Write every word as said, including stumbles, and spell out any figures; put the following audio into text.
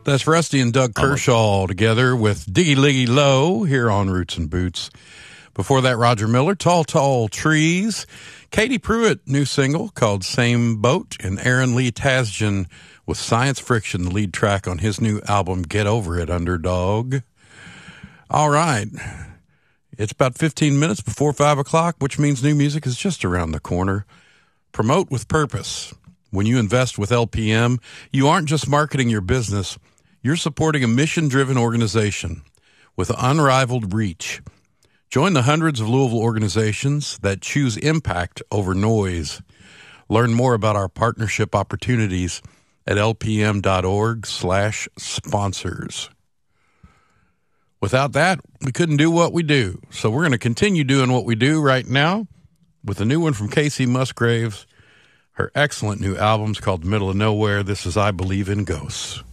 That's Rusty and Doug Kershaw together with Diggy Liggy Low here on Roots and Boots. Before that, Roger Miller, Tall, Tall Trees. Katie Pruitt, new single called Same Boat. And Aaron Lee Tasjan with Science Friction, the lead track on his new album, Get Over It, Underdog. All right. It's about fifteen minutes before five o'clock, which means new music is just around the corner. Promote with purpose. When you invest with L P M, you aren't just marketing your business. You're supporting a mission-driven organization with unrivaled reach. Join the hundreds of Louisville organizations that choose impact over noise. Learn more about our partnership opportunities at lpm.org slash sponsors. Without that, we couldn't do what we do. So we're going to continue doing what we do right now with a new one from Casey Musgraves. Her excellent new album's called Middle of Nowhere. This is I Believe in Ghosts.